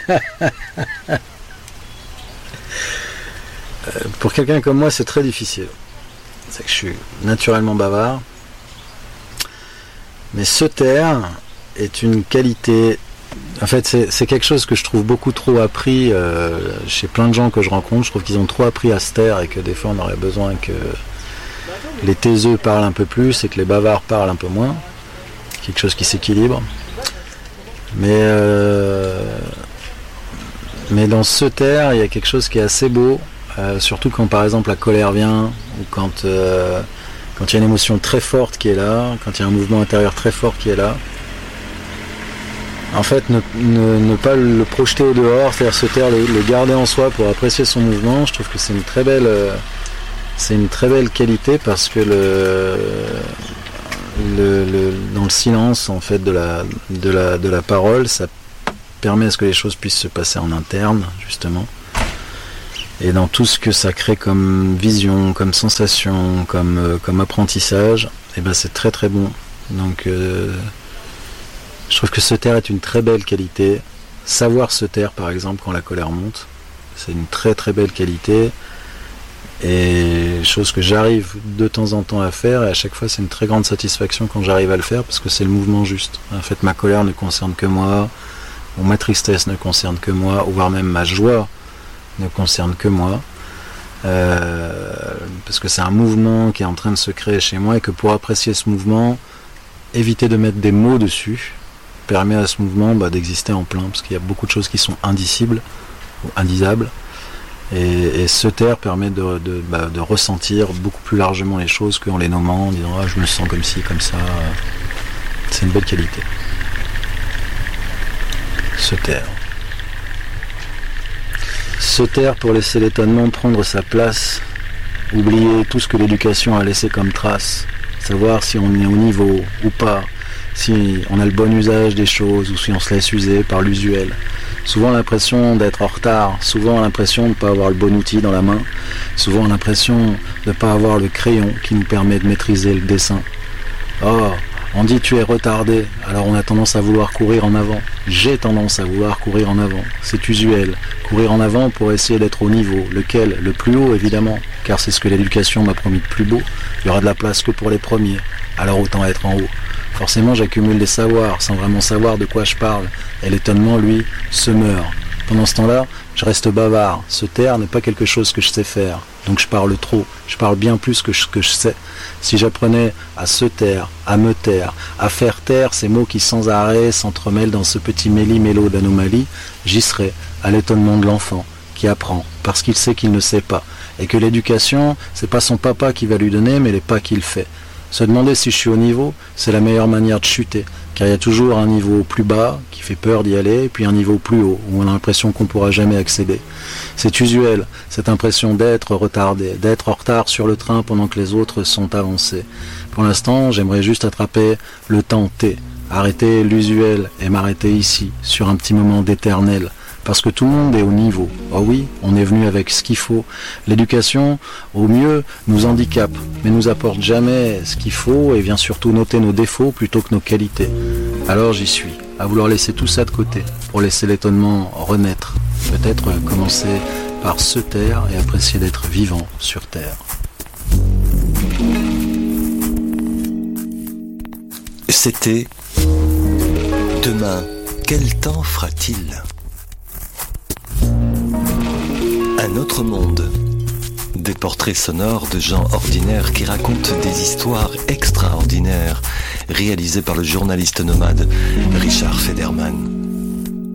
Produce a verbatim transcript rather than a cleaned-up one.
Pour quelqu'un comme moi, c'est très difficile. C'est que je suis naturellement bavard. Mais se taire est une qualité. En fait, c'est, c'est quelque chose que je trouve beaucoup trop appris euh, chez plein de gens que je rencontre. Je trouve qu'ils ont trop appris à se taire et que des fois, on aurait besoin que les taiseux parlent un peu plus et que les bavards parlent un peu moins. Quelque chose qui s'équilibre. Mais, euh, mais dans se taire, il y a quelque chose qui est assez beau. Euh, surtout quand par exemple la colère vient, ou quand euh, quand il y a une émotion très forte qui est là, quand il y a un mouvement intérieur très fort qui est là. En fait, ne, ne, ne pas le projeter au dehors, c'est-à-dire se taire, le, le garder en soi pour apprécier son mouvement, je trouve que c'est une très belle, euh, c'est une très belle qualité parce que le, le, le dans le silence en fait de la de la de la parole, ça permet à ce que les choses puissent se passer en interne justement. Et dans tout ce que ça crée comme vision, comme sensation, comme, euh, comme apprentissage, eh ben c'est très très bon. Donc euh, je trouve que se taire est une très belle qualité. Savoir se taire par exemple quand la colère monte, c'est une très très belle qualité. Et chose que j'arrive de temps en temps à faire, et à chaque fois c'est une très grande satisfaction quand j'arrive à le faire parce que c'est le mouvement juste. En fait ma colère ne concerne que moi, ou ma tristesse ne concerne que moi, ou voire même ma joie ne concerne que moi, euh, parce que c'est un mouvement qui est en train de se créer chez moi et que pour apprécier ce mouvement, éviter de mettre des mots dessus permet à ce mouvement bah, d'exister en plein, parce qu'il y a beaucoup de choses qui sont indicibles ou indisables, et, et se taire permet de, de, bah, de ressentir beaucoup plus largement les choses qu'en les nommant, en disant ah, je me sens comme ci, comme ça. C'est une belle qualité. Se taire. Se taire pour laisser l'étonnement prendre sa place, oublier tout ce que l'éducation a laissé comme trace, savoir si on est au niveau ou pas, si on a le bon usage des choses ou si on se laisse user par l'usuel. Souvent l'impression d'être en retard, souvent l'impression de ne pas avoir le bon outil dans la main, souvent l'impression de ne pas avoir le crayon qui nous permet de maîtriser le dessin. Oh, on dit tu es retardé, alors on a tendance à vouloir courir en avant. J'ai tendance à vouloir courir en avant, c'est usuel. Courir en avant pour essayer d'être au niveau, lequel? Le plus haut évidemment, car c'est ce que l'éducation m'a promis de plus beau. Il y aura de la place que pour les premiers, alors autant être en haut. Forcément j'accumule des savoirs sans vraiment savoir de quoi je parle, et l'étonnement lui se meurt. Pendant ce temps-là, je reste bavard. Se taire n'est pas quelque chose que je sais faire. Donc je parle trop. Je parle bien plus que ce que je sais. Si j'apprenais à se taire, à me taire, à faire taire ces mots qui sans arrêt s'entremêlent dans ce petit méli-mélo d'anomalie, j'y serais, à l'étonnement de l'enfant, qui apprend, parce qu'il sait qu'il ne sait pas. Et que l'éducation, c'est pas son papa qui va lui donner, mais les pas qu'il fait. Se demander si je suis au niveau, c'est la meilleure manière de chuter, car il y a toujours un niveau plus bas qui fait peur d'y aller, et puis un niveau plus haut, où on a l'impression qu'on ne pourra jamais accéder. C'est usuel, cette impression d'être retardé, d'être en retard sur le train pendant que les autres sont avancés. Pour l'instant, j'aimerais juste attraper le temps T, arrêter l'usuel et m'arrêter ici, sur un petit moment d'éternel. Parce que tout le monde est au niveau. Oh oui, on est venu avec ce qu'il faut. L'éducation, au mieux, nous handicape, mais nous apporte jamais ce qu'il faut et vient surtout noter nos défauts plutôt que nos qualités. Alors j'y suis, à vouloir laisser tout ça de côté, pour laisser l'étonnement renaître. Peut-être commencer par se taire et apprécier d'être vivant sur Terre. C'était Demain, quel temps fera-t-il ? Un autre monde. Des portraits sonores de gens ordinaires qui racontent des histoires extraordinaires, réalisés par le journaliste nomade Richard Federman.